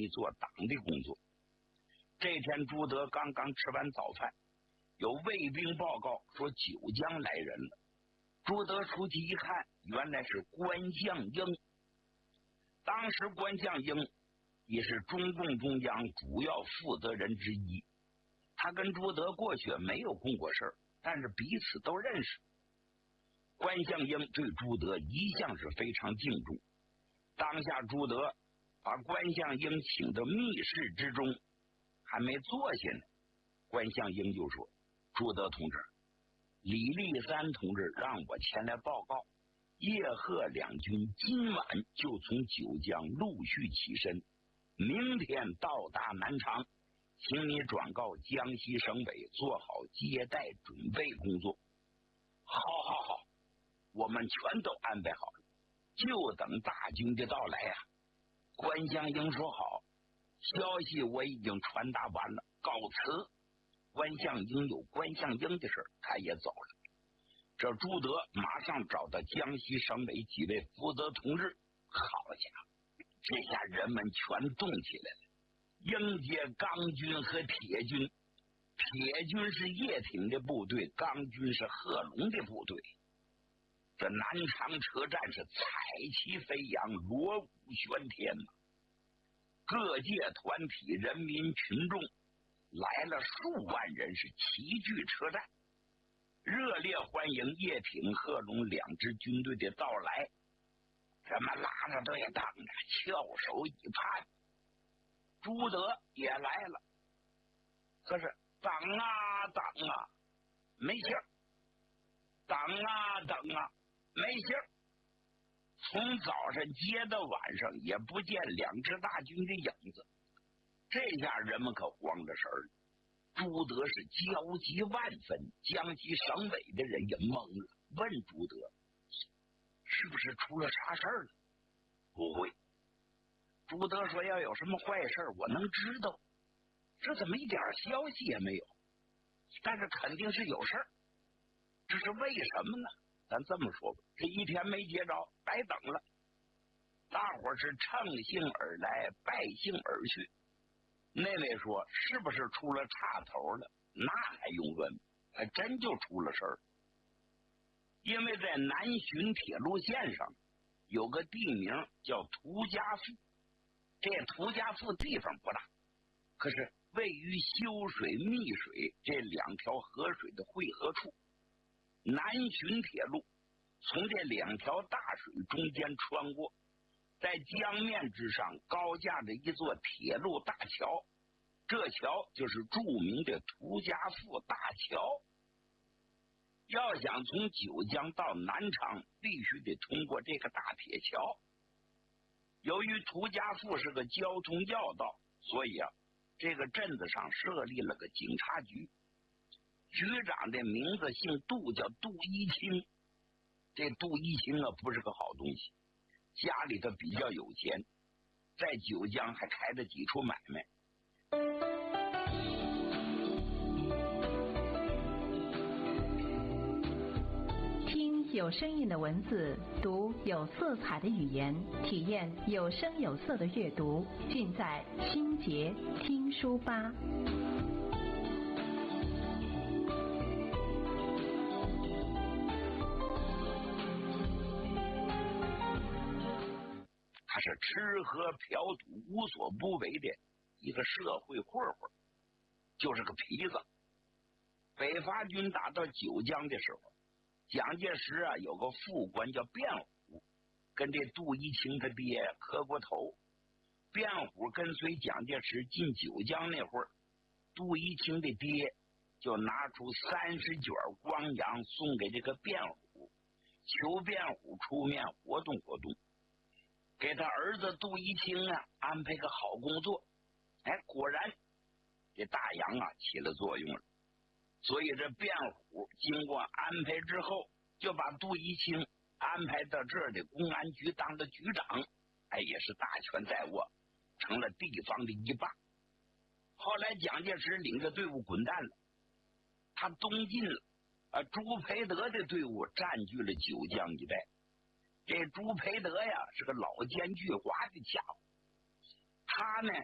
意做党的工作。这天朱德刚刚吃完早饭，有卫兵报告说九江来人了。朱德出去一看，原来是关向英。当时关向英也是中共中央主要负责人之一，他跟朱德过去没有共过事，但是彼此都认识。关向英对朱德一向是非常敬重。当下朱德把关向英请到密室之中，还没坐下呢，关向英就说：“朱德同志，李立三同志让我前来报告，叶赫两军今晚就从九江陆续起身，明天到达南昌，请你转告江西省委做好接待准备工作。”好，我们全都安排好了，就等大军的到来呀。关向英说：“好，消息我已经传达完了，告辞。”关向英有关向英的事，他也走了。这朱德马上找到江西省委几位负责同志，好家伙，这下人们全动起来了，迎接钢军和铁军。铁军是叶挺的部队，钢军是贺龙的部队。这南昌车站是彩旗飞扬，锣鼓喧天呐！各界团体、人民群众来了数万人，是齐聚车站，热烈欢迎叶挺、贺龙两支军队的到来。人们拉着队等着，翘首以盼。朱德也来了，可是等啊，没信儿；等啊，没信儿。从早上接到晚上，也不见两支大军的影子。这下人们可慌了神儿了。朱德是焦急万分，江西省委的人也懵了，问朱德：“是不是出了啥事儿了？”不会。朱德说：“要有什么坏事我能知道，这怎么一点消息也没有？但是肯定是有事儿，这是为什么呢？咱这么说吧，这一天没接着，白等了。大伙儿是乘兴而来，败兴而去。那位说是不是出了岔头了？那还用问？还真就出了事儿。因为在南浔铁路线上有个地名叫涂家埠，这涂家埠地方不大，可是位于修水、密水这两条河水的汇合处。南浔铁路从这两条大水中间穿过，在江面之上高架着一座铁路大桥，这桥就是著名的涂家埠大桥。要想从九江到南昌，必须得通过这个大铁桥。由于涂家埠是个交通要道，所以这个镇子上设立了个警察局，局长的名字姓杜，叫杜一清。这杜一清不是个好东西，家里头比较有钱，在九江还开了几处买卖。 听有声音的文字，读有色彩的语言，体验有声有色的阅读，尽在心杰听书吧。 他是吃喝嫖赌无所不为的一个社会混混，就是个痞子。北伐军打到九江的时候，蒋介石有个副官叫卞虎，跟这杜一清他爹磕过头。卞虎跟随蒋介石进九江那会儿，杜一清的爹就拿出30卷光洋送给这个卞虎，求卞虎出面活动活动，给他儿子杜一清安排个好工作。果然这大洋起了作用了。所以这卞虎经过安排之后，就把杜一清安排到这儿的公安局当了局长，也是大权在握，成了地方的一霸。后来蒋介石领着队伍滚蛋了，他东进了，朱培德的队伍占据了九江一带。这朱培德是个老奸巨猾的家伙，他呢